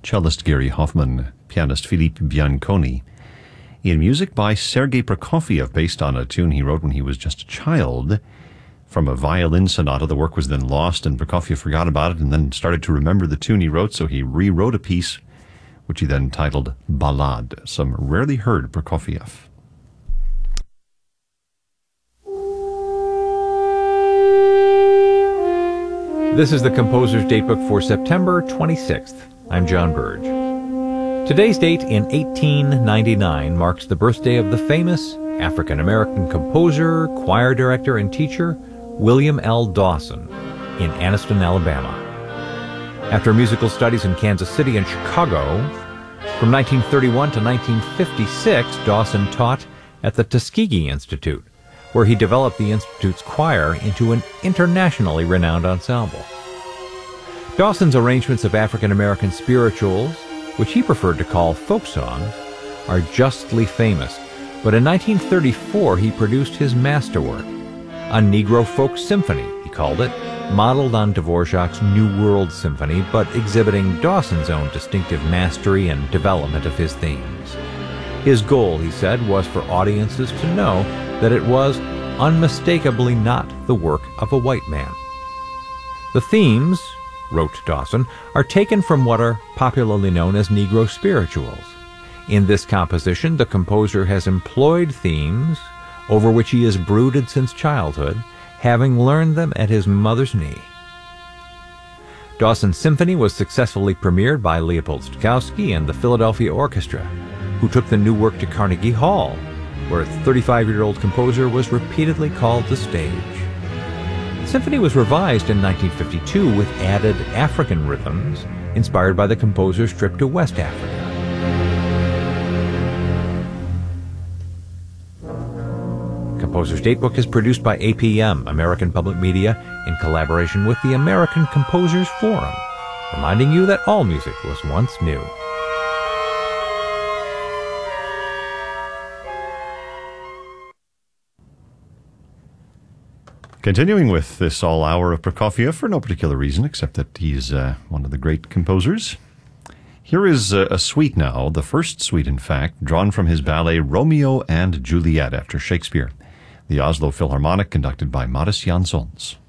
cellist Gary Hoffman, pianist Philippe Bianconi, in music by Sergei Prokofiev, based on a tune he wrote when he was just a child from a violin sonata. The work was then lost, and Prokofiev forgot about it and then started to remember the tune he wrote, so he rewrote a piece, which he then titled Ballade, some rarely heard Prokofiev. This is the Composer's Datebook for September 26th. I'm John Burge. Today's date in 1899 marks the birthday of the famous African-American composer, choir director, and teacher William L. Dawson in Anniston, Alabama. After musical studies in Kansas City and Chicago, from 1931 to 1956, Dawson taught at the Tuskegee Institute, where he developed the Institute's choir into an internationally renowned ensemble. Dawson's arrangements of African-American spirituals, which he preferred to call folk songs, are justly famous, but in 1934 he produced his masterwork, a Negro folk symphony, he called it, modeled on Dvorak's New World Symphony, but exhibiting Dawson's own distinctive mastery and development of his themes. His goal, he said, was for audiences to know that it was unmistakably not the work of a white man. The themes, wrote Dawson, are taken from what are popularly known as Negro spirituals. In this composition, the composer has employed themes over which he has brooded since childhood, having learned them at his mother's knee. Dawson's symphony was successfully premiered by Leopold Stokowski and the Philadelphia Orchestra, who took the new work to Carnegie Hall, where a 35-year-old composer was repeatedly called to stage. The symphony was revised in 1952 with added African rhythms, inspired by the composer's trip to West Africa. Composer's Datebook is produced by APM, American Public Media, in collaboration with the American Composers Forum, reminding you that all music was once new. Continuing with this all hour of Prokofiev for no particular reason, except that he's one of the great composers. Here is a suite now, the first suite, in fact, drawn from his ballet Romeo and Juliet after Shakespeare, the Oslo Philharmonic, conducted by Modest Jansons.